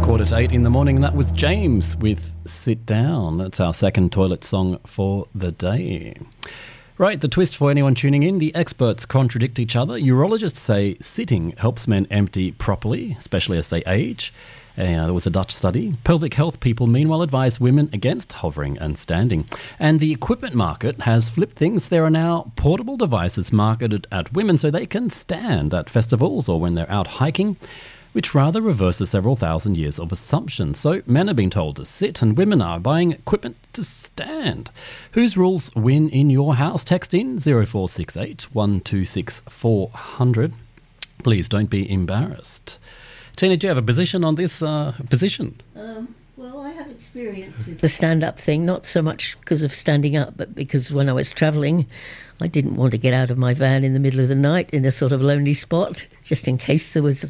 7:45 in the morning, and that was James with Sit Down. That's our second toilet song for the day. Right, the twist for anyone tuning in, the experts contradict each other. Urologists say sitting helps men empty properly, especially as they age. There was a Dutch study. Pelvic health people, meanwhile, advise women against hovering and standing. And the equipment market has flipped things. There are now portable devices marketed at women so they can stand at festivals or when they're out hiking, which rather reverses several thousand years of assumptions. So men are being told to sit and women are buying equipment to stand. Whose rules win in your house? Text in 0468 126 400. Please don't be embarrassed. Tina, do you have a position on this position? Well, I have experience with the stand-up thing, not so much because of standing up, but because when I was travelling, I didn't want to get out of my van in the middle of the night in a sort of lonely spot, just in case there was